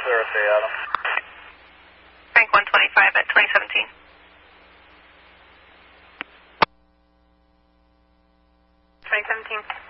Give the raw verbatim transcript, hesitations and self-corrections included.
clear, okay, Adam. Frank one twenty-five at twenty seventeen. twenty seventeen.